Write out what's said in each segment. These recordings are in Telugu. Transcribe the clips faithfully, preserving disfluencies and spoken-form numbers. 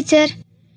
టీచర్.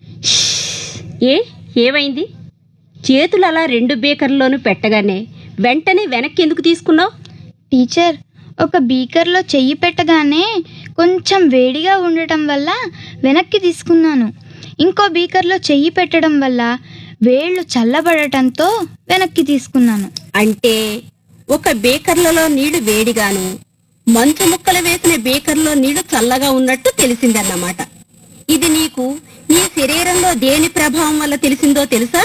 ఏ ఏమైంది? చేతులు అలా రెండు బీకర్లోనూ పెట్టగానే వెంటనే వెనక్కి ఎందుకు తీసుకున్నావు? టీచర్, ఒక బీకర్లో చెయ్యి పెట్టగానే కొంచెం వేడిగా ఉండటం వల్ల వెనక్కి తీసుకున్నాను. ఇంకో బీకర్లో చెయ్యి పెట్టడం వల్ల వేళ్ళు చల్లబడటంతో వెనక్కి తీసుకున్నాను. అంటే ఒక బీకర్లలో నీళ్లు వేడిగాను, మంచు ముక్కలు వేసిన బీకర్లో నీళ్లు చల్లగా ఉన్నట్టు తెలిసిందన్నమాట. ఇది నీకు నీ శరీరంలో దేని ప్రభావం వల్ల తెలిసిందో తెలుసా?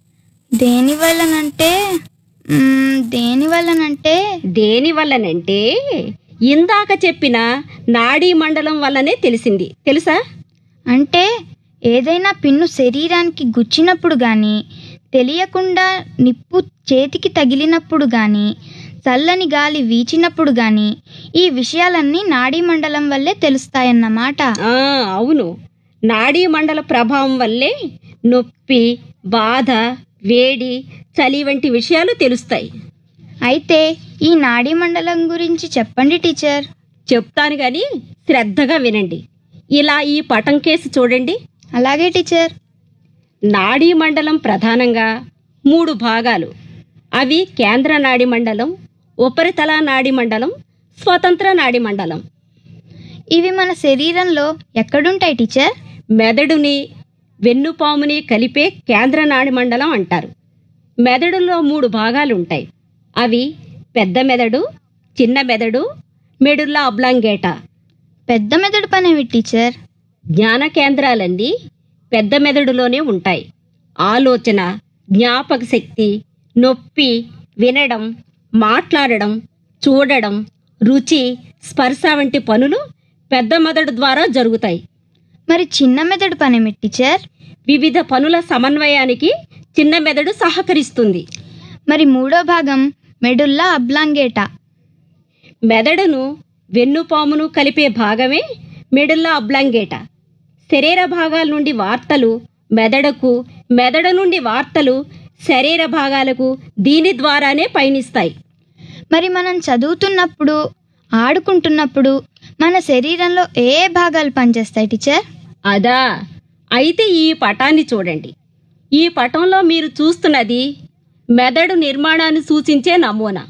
దేని వల్లనంటే మ్మ్, దేని వల్లనంటే దేని వల్లనంటే ఇందాక చెప్పిన నాడీ మండలం వల్లనే తెలిసింది తెలుసా? అంటే ఏదైనా పిన్ను శరీరానికి గుచ్చినప్పుడు కానీ, తెలియకుండా నిప్పు చేతికి తగిలినప్పుడు కానీ, చల్లని గాలి వీచినప్పుడు కానీ ఈ విషయాలన్నీ నాడీ మండలం వల్లే తెలుస్తాయన్నమాట. ఆ అవును, నాడీ మండల ప్రభావం వల్లే నొప్పి, బాధ, వేడి, చలి వంటి విషయాలు తెలుస్తాయి. అయితే ఈ నాడీ మండలం గురించి చెప్పండి టీచర్. చెప్తాను గాని శ్రద్ధగా వినండి. ఇలా ఈ పటం కేసు చూడండి. అలాగే టీచర్. నాడీ మండలం ప్రధానంగా మూడు భాగాలు. అవి కేంద్ర నాడీ మండలం, ఉపరితల నాడీ మండలం, స్వతంత్ర నాడీ మండలం. ఇవి మన శరీరంలో ఎక్కడుంటాయి టీచర్? మెదడుని, వెన్నుపాముని కలిపే కేంద్ర నాడీ మండలం అంటారు. మెదడులో మూడు భాగాలు ఉంటాయి. అవి పెద్ద మెదడు, చిన్న మెదడు, మెడుల్లా అబ్లాంగేటా. పెద్ద మెదడు పనేవి టీచర్? జ్ఞాన కేంద్రాలన్నీ పెద్ద మెదడులోనే ఉంటాయి. ఆలోచన, జ్ఞాపక శక్తి, నొప్పి, వినడం, మాట్లాడడం, చూడడం, రుచి, స్పర్శ వంటి పనులు పెద్ద మెదడు ద్వారా జరుగుతాయి. మరి చిన్న మెదడు పనేమి టీచర్? వివిధ పనుల సమన్వయానికి చిన్న మెదడు సహకరిస్తుంది. మరి మూడో భాగం మెడుల్లా అబ్లాంగేటా. మెదడును, వెన్నుపామును కలిపే భాగమే మెడుల్లా అబ్లాంగేటా. శరీర భాగాల నుండి వార్తలు మెదడుకు, మెదడు నుండి వార్తలు శరీర భాగాలకు దీని ద్వారానే పయనిస్తాయి. మరి మనం చదువుతున్నప్పుడు, ఆడుకుంటున్నప్పుడు మన శరీరంలో ఏ భాగాలు పనిచేస్తాయి టీచర్? అదా, అయితే ఈ పటాన్ని చూడండి. ఈ పటంలో మీరు చూస్తున్నది మెదడు నిర్మాణాన్ని సూచించే నమూనా.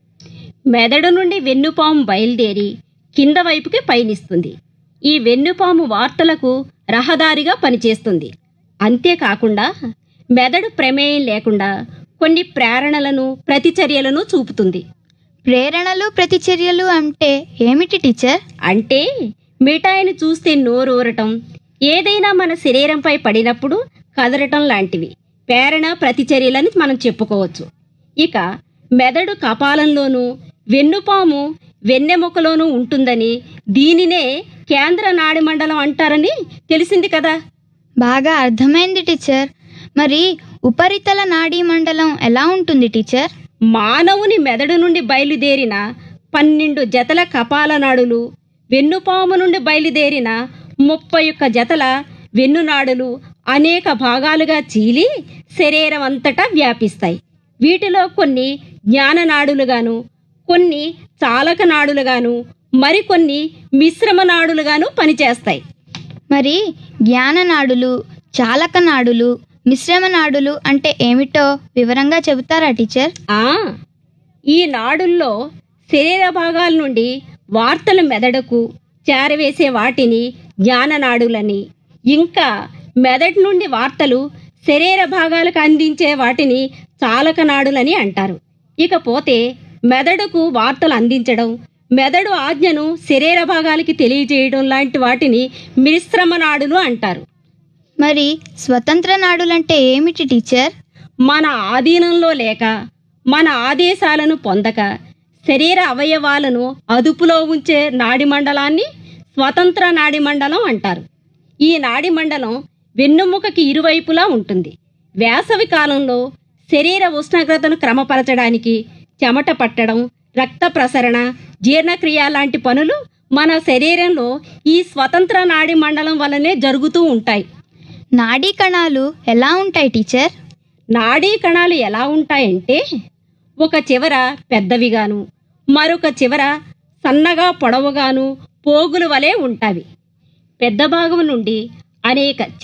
మెదడు నుండి వెన్నుపాము బయలుదేరి కింద వైపుకి పయనిస్తుంది. ఈ వెన్నుపాము వార్తలకు రహదారిగా పనిచేస్తుంది. అంతేకాకుండా మెదడు ప్రమేయం లేకుండా కొన్ని ప్రేరణలను, ప్రతిచర్యలను చూపుతుంది. ప్రేరణలు, ప్రతిచర్యలు అంటే ఏమిటి టీచర్? అంటే మిఠాయిని చూస్తే నోరూరటం, ఏదైనా మన శరీరంపై పడినప్పుడు కదలటం లాంటివి ప్రేరణ, ప్రతిచర్యలని మనం చెప్పుకోవచ్చు. ఇక మెదడు కపాలంలోనూ, వెన్నుపాము వెన్నెముకలోనూ ఉంటుందని, దీనినే కేంద్ర నాడి మండలం అంటారని తెలిసింది కదా. బాగా అర్థమైంది టీచర్. మరి ఉపరితల నాడీ మండలం ఎలా ఉంటుంది టీచర్? మానవుని మెదడు నుండి బయలుదేరిన పన్నెండు జతల కపాల నాడులు, వెన్నుపాము నుండి బయలుదేరిన ముప్పై ఒక్క జతల వెన్నునాడులు అనేక భాగాలుగా చీలి శరీరం అంతటా వ్యాపిస్తాయి. వీటిలో కొన్ని జ్ఞాననాడులుగాను, కొన్ని చాలక నాడులుగాను, మరికొన్ని మిశ్రమ నాడులుగాను పనిచేస్తాయి. మరి జ్ఞాననాడులు, చాలకనాడులు, మిశ్రమనాడులు అంటే ఏమిటో వివరంగా చెబుతారా టీచర్? ఆ ఈ నాడుల్లో శరీర భాగాల నుండి వార్తలు మెదడుకు చేరవేసే వాటిని జ్ఞాననాడులని, ఇంకా మెదడు నుండి వార్తలు శరీర భాగాలకు అందించే వాటిని చాలకనాడులని అంటారు. ఇకపోతే మెదడుకు వార్తలు అందించడం, మెదడు ఆజ్ఞను శరీర భాగాలకి తెలియజేయడం లాంటి వాటిని మిశ్రమ నాడులు అంటారు. మరి స్వతంత్ర నాడులంటే ఏమిటి టీచర్? మన ఆధీనంలో లేక, మన ఆదేశాలను పొందక శరీర అవయవాలను అదుపులో ఉంచే నాడి మండలాన్ని స్వతంత్ర నాడి మండలం అంటారు. ఈ నాడి మండలం వెన్నుముకకి ఇరువైపులా ఉంటుంది. వేసవి కాలంలో శరీర ఉష్ణోగ్రతను క్రమపరచడానికి చెమట పట్టడం, రక్త ప్రసరణ, జీర్ణక్రియ లాంటి పనులు మన శరీరంలో ఈ స్వతంత్ర నాడి మండలం వల్లనే జరుగుతూ ఉంటాయి. నాడీ కణాలు ఎలా ఉంటాయి టీచర్? నాడీ కణాలు ఎలా ఉంటాయంటే ఒక చివర పెద్దవిగాను, మరొక చివర సన్నగా పొడవుగాను పోగుల వలె ఉంటాయి. పెద్ద భాగం నుండి అనేక